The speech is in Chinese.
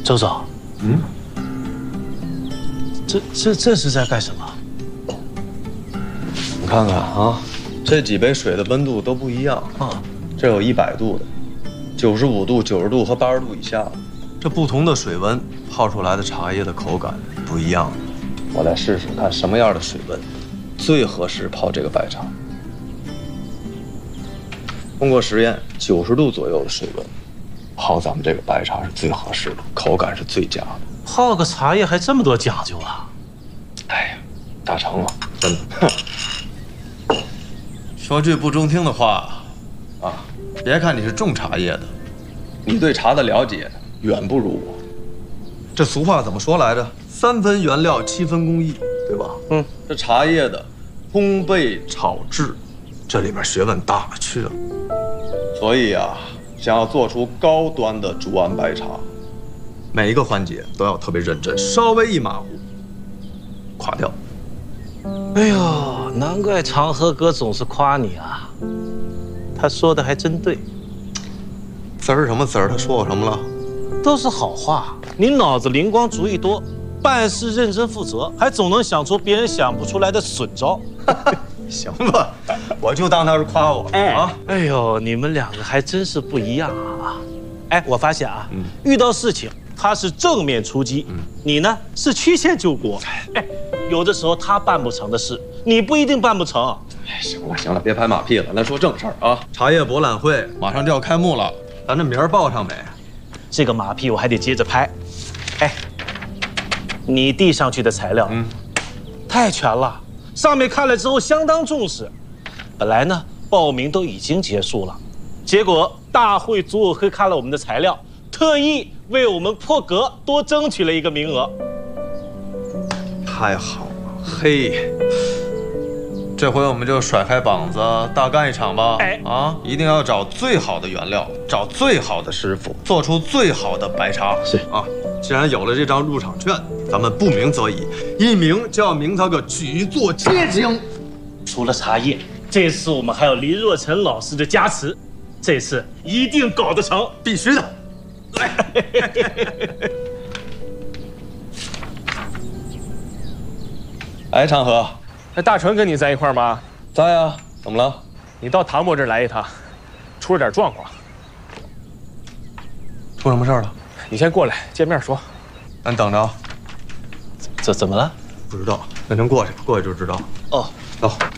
周总，这是在干什么？ 你看看啊，这几杯水的温度都不一样啊，这有100度的，95度、90度和80度以下，这不同的水温泡出来的茶叶的口感不一样。我来试试看什么样的水温最合适泡这个白茶。通过实验，90度左右的水温泡咱们这个白茶是最合适的，口感是最佳的。 泡个茶叶还这么多讲究啊？ 哎呀，大成了，真的。说句不中听的话，啊，别看你是种茶叶的，你对茶的了解远不如我。这俗话怎么说来着？3分原料，7分工艺，对吧？这茶叶的烘焙、炒制，这里边学问大了去了。所以啊，想要做出高端的竹庵白茶，每一个环节都要特别认真，稍微一马虎，垮掉。 哎呦，难怪长河哥总是夸你啊，他说的还真对。 滋儿什么滋儿？他说我什么了？ 都是好话。你脑子灵光，主意多，办事认真负责，还总能想出别人想不出来的损招。 行吧，我就当他是夸我啊。 哎呦，你们两个还真是不一样啊！哎，我发现啊，遇到事情他是正面出击，你呢是曲线救国。哎，有的时候他办不成的事，你不一定办不成。 哎，行了行了，别拍马屁了，咱说正事儿啊。茶叶博览会马上就要开幕了，咱这名儿报上没？ 这个马屁我还得接着拍。哎，你递上去的材料，太全了。上面看了之后相当重视，本来呢报名都已经结束了，结果大会组委会看了我们的材料，特意为我们破格多争取了一个名额。 太好了，嘿，这回我们就甩开膀子大干一场吧！ 哎啊，一定要找最好的原料，找最好的师傅，做出最好的白茶。 是啊，既然有了这张入场券，咱们不鸣则已，一鸣就要鸣他个举座皆惊。 除了茶叶，这次我们还有黎若晨老师的加持，这次一定搞得成， 必须的。来，哎，长河， 那大成跟你在一块儿吗？ 在呀，怎么了？ 你到唐伯这儿来一趟，出了点状况。 出什么事儿了？ 你先过来见面说。 咱等着。 这怎么了？ 不知道，那咱过去，过去就知道。 哦， 走。